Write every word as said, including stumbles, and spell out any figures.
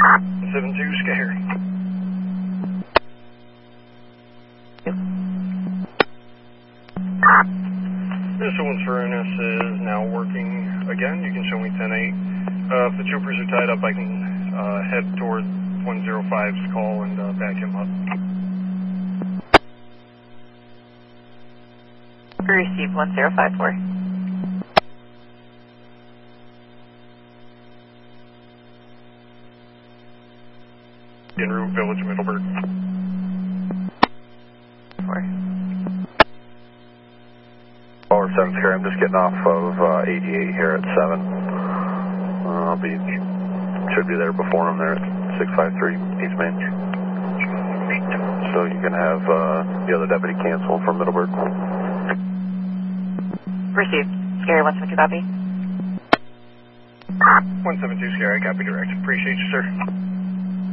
seven two, Scare. Missile one for N S is now working again. You can show me ten eight. Uh, if the troopers are tied up, I can uh, head toward one zero five's call and uh, back him up. Received one zero five four. En route, Village, Middleburg. Four. Power seven, Scare. I'm just getting off of uh, eighty-eight here at seven. Uh, I'll be, should be there before I'm there at six five three East Main. So you can have uh, the other deputy cancel from Middleburg. Received. Scary one seven two, copy. one seven two, Scary, copy direct. Appreciate you, sir.